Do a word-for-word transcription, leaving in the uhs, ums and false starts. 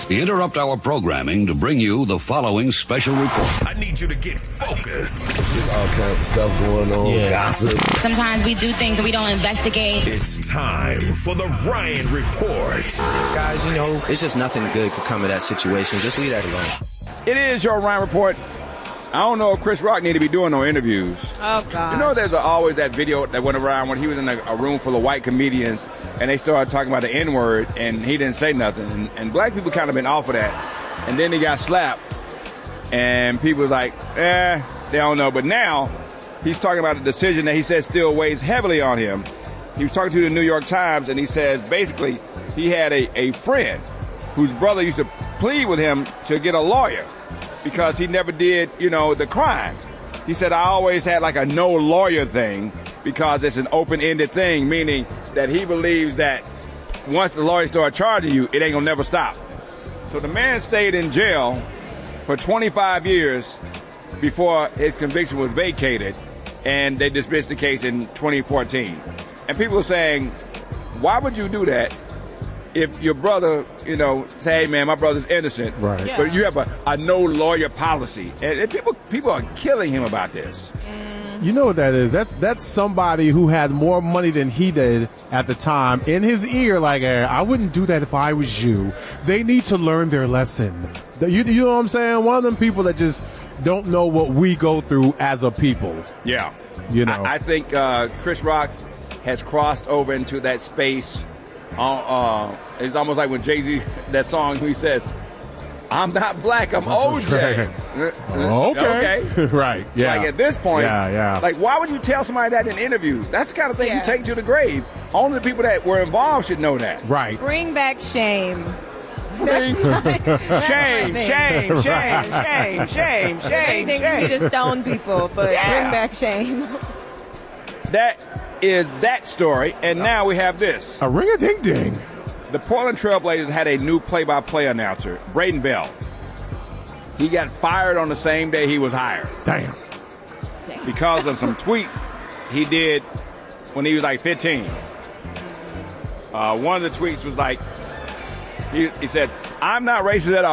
this. We interrupt our programming to bring you the following special report. I need you to get focused. There's all kinds of stuff going on. Yeah. Gossip. Sometimes we do things and we don't investigate. It's time for the Ryan Report. Guys, you know, it's just nothing good could come of that situation. Just leave that alone. It is your Ryan Report. I don't know if Chris Rock need to be doing no interviews. Oh, God. You know, there's a, always that video that went around when he was in a, a room full of white comedians and they started talking about the N-word and he didn't say nothing. And, and black people kind of been off of that. And then he got slapped and people was like, eh, they don't know. But now he's talking about a decision that he says still weighs heavily on him. He was talking to the New York Times and he says basically he had a, a friend whose brother used to plead with him to get a lawyer because he never did, you know, the crime. He said, I always had like a no lawyer thing because it's an open-ended thing, meaning that he believes that once the lawyer start charging you, it ain't gonna never stop. So the man stayed in jail for twenty-five years before his conviction was vacated, and they dismissed the case in twenty fourteen. And people are saying, why would you do that if your brother, you know, say, hey, man, my brother's innocent, right? Yeah. But you have a, a no lawyer policy. And, and people people are killing him about this. You know what that is? That's that's somebody who had more money than he did at the time in his ear. Like, eh, I wouldn't do that if I was you. They need to learn their lesson. The- You, you know what I'm saying? One of them people that just don't know what we go through as a people. Yeah. You know. I, I think uh, Chris Rock has crossed over into that space. Uh, uh, it's almost like when Jay-Z, that song, he says, I'm not black, I'm O J. Oh, okay. Okay. Right. Yeah. Like at this point, Yeah, yeah. like why would you tell somebody that in an interview? That's the kind of thing Yeah. you take to the grave. Only the people that were involved should know that. Right. Bring back shame. Bring- That's my, that's Shame, my thing. shame, shame, shame, shame, If shame, anything, we need shame. to stone people, but Yeah. bring back shame. That is that story. And now we have this. A ring-a-ding-ding. The Portland Trailblazers had a new play-by-play announcer, Braden Bell. He got fired on the same day he was hired Damn. because of some tweets he did when he was like fifteen. Uh, one of the tweets was like, he, he said, I'm not racist at all.